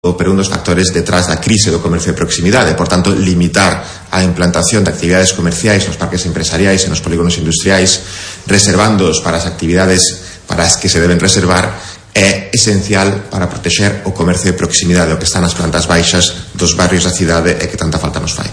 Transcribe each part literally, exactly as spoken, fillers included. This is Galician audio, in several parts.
pero un dos factores detrás da crise do comercio de proximidade. Por tanto, limitar a implantación de actividades comerciais nos parques empresariais e nos polígonos industriais, reservándoos para as actividades para as que se deben reservar, é esencial para protexer o comercio de proximidade, o que está nas plantas baixas dos barrios da cidade e que tanta falta nos fai.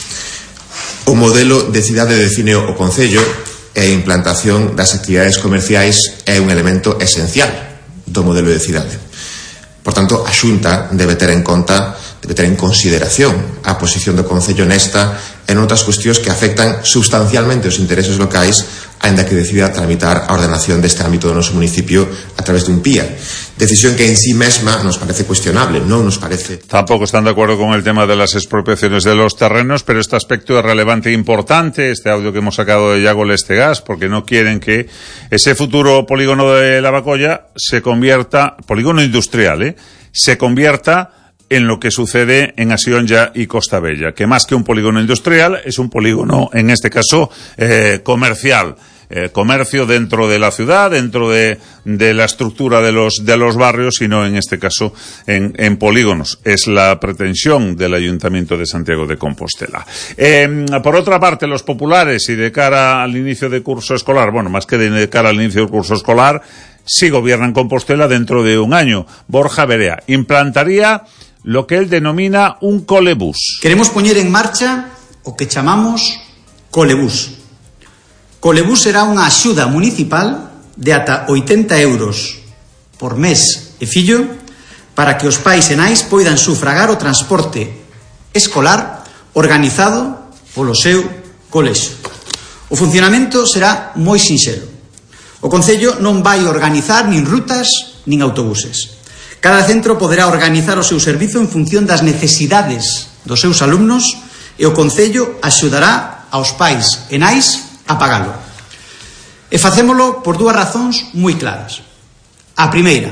O modelo de cidade define o Concello e a implantación das actividades comerciais é un elemento esencial do modelo de cidade. Por tanto, a Xunta debe ter en conta, debe ter en consideración a posición do Concello nesta e noutras cuestións que afectan substancialmente os intereses locais, aínda que decida tramitar a ordenación deste ámbito do noso municipio a través dun P I A. Decisión que en sí mesma nos parece cuestionable, non nos parece... Tampoco están de acuerdo con el tema de las expropiaciones de los terrenos, pero este aspecto es relevante e importante, este audio que hemos sacado de Iago Lestegas, porque no quieren que ese futuro polígono de Lavacolla se convierta, polígono industrial, ¿eh? se convierta en lo que sucede en Asionja y Costa Bella, que más que un polígono industrial es un polígono, en este caso, eh, comercial. Eh, comercio dentro de la ciudad, dentro de, de la estructura de los, de los barrios, sino en este caso en, en polígonos. Es la pretensión del Ayuntamiento de Santiago de Compostela. Eh, por otra parte, los populares, y de cara al inicio de curso escolar, bueno, más que de cara al inicio del curso escolar, sí gobiernan Compostela dentro de un año. Borja Verea implantaría lo que él denomina un colebús. Queremos poñer en marcha o que chamamos colebús. Colebús será unha axuda municipal de ata oitenta euros por mes e fillo para que os pais e nais poidan sufragar o transporte escolar organizado polo seu colexio. O funcionamento será moi sinxelo. O Concello non vai organizar nin rutas nin autobuses. Cada centro poderá organizar o seu servizo en función das necesidades dos seus alumnos e o Concello axudará aos pais e nais a pagalo. E facémolo por dúas razóns moi claras. A primeira,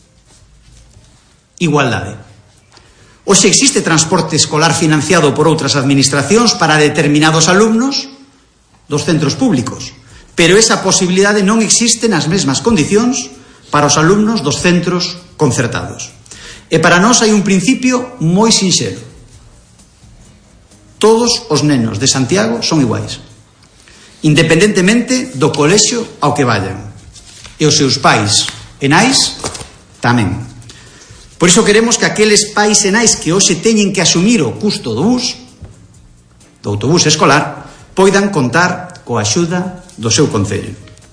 igualdade. Hoxe existe transporte escolar financiado por outras administracións para determinados alumnos dos centros públicos, pero esa posibilidade non existe nas mesmas condicións para os alumnos dos centros concertados. E para nós hai un principio moi sinxelo. Todos os nenos de Santiago son iguais, independentemente do colexio ao que vayan, e os seus pais e nais tamén. Por iso queremos que aqueles pais e nais que hoxe teñen que asumir o custo do bus, do autobús escolar, poidan contar coa axuda do seu concello.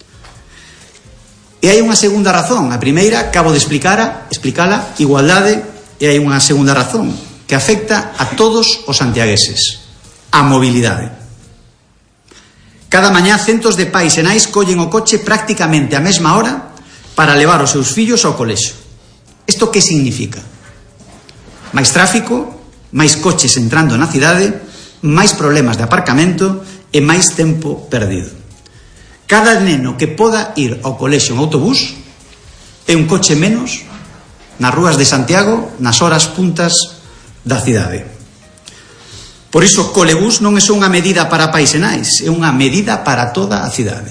E hai unha segunda razón. A primeira, acabo de explicar, explicala, igualdade, e hai unha segunda razón que afecta a todos os santiagueses, a mobilidade. Cada mañá centos de pais e nais collen o coche prácticamente a mesma hora para levar os seus fillos ao colexio. Isto que significa? Máis tráfico, máis coches entrando na cidade, máis problemas de aparcamento e máis tempo perdido. Cada neno que poda ir ao colexio en autobús é un coche menos nas rúas de Santiago nas horas puntas da cidade. Por iso, colebús non é só unha medida para pais e nais, é unha medida para toda a cidade.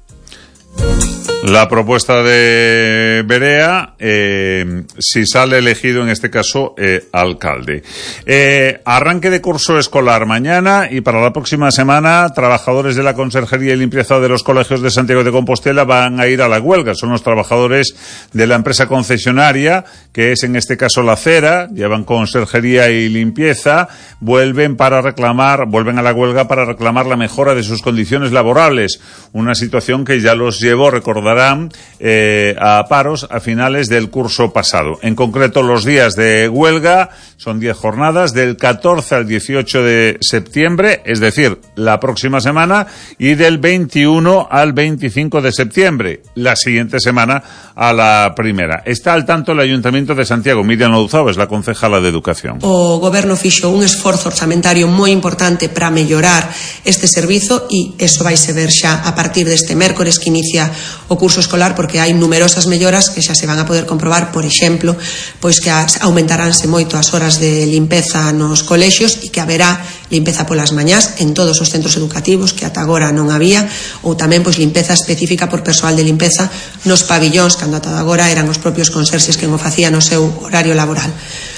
La propuesta de Verea, eh, si sale elegido en este caso eh, alcalde. Eh, arranque de curso escolar mañana, y para la próxima semana trabajadores de la Conserjería y Limpieza de los colegios de Santiago de Compostela van a ir a la huelga. Son los trabajadores de la empresa concesionaria, que es en este caso la Cera, llevan Conserjería y Limpieza, vuelven para reclamar, vuelven a la huelga para reclamar la mejora de sus condiciones laborables, una situación que ya los llevó, recordarán, eh, a paros a finales del curso pasado. En concreto, los días de huelga son diez jornadas del catorce al dieciocho de septiembre, es decir, la próxima semana, y del veintiuno al veinticinco de septiembre, la siguiente semana a la primera. Está al tanto el Ayuntamiento de Santiago. Miriam Louzao es la concejala de Educación. O Goberno fixo un esforzo orzamentario moi importante para mellorar este servizo, e eso vai se ver xa a partir deste mércores que inicia o curso escolar, porque hai numerosas melloras que xa se van a poder comprobar. Por exemplo, pois que aumentaránse moito as horas de limpeza nos colexios e que haberá limpeza polas mañás en todos os centros educativos, que ata agora non había, ou tamén pois limpeza específica por persoal de limpeza nos pabillóns, cando ata agora eran os propios conserxes que o facían no seu horario laboral.